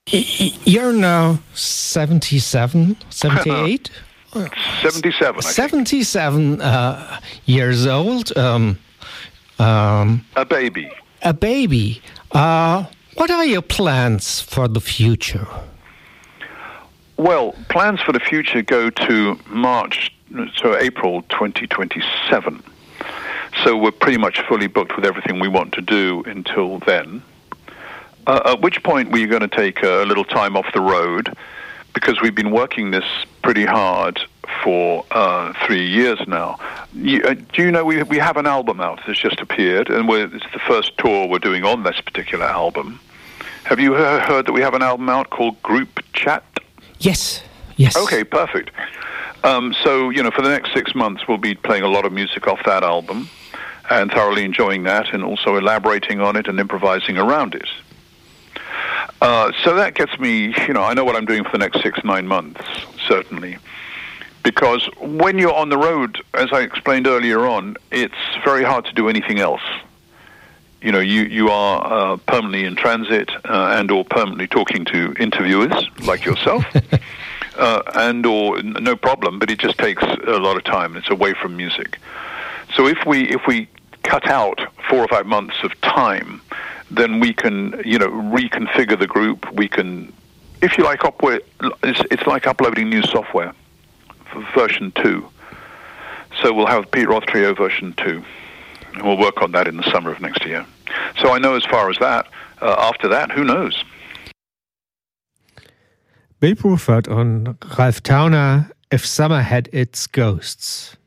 You're now 77, 78? 77, I think. 77 years old. A baby. A baby. What are your plans for the future? Well, plans for the future go to April 2027. So we're pretty much fully booked with everything we want to do until then. At which point we're going to take a little time off the road, because we've been working this pretty hard for 3 years now. Do you know we have an album out that's just appeared, and it's the first tour we're doing on this particular album. Have you heard that we have an album out called Group Chat? Yes. Okay, perfect. So, for the next 6 months, we'll be playing a lot of music off that album and thoroughly enjoying that, and also elaborating on it and improvising around it. So that gets me, I know what I'm doing for the next 6-9 months, certainly. Because when you're on the road, as I explained earlier on, it's very hard to do anything else. You are permanently in transit and or permanently talking to interviewers like yourself, and or no problem, but it just takes a lot of time. It's away from music. So if we cut out 4 or 5 months of time, then we can, reconfigure the group. We can, if you like, it's like uploading new software for version 2. So we'll have Pete Roth Trio version 2. And we'll work on that in the summer of next year. So I know as far as that, after that, who knows? Bill Bruford und Ralph Towner, If Summer Had Its Ghosts.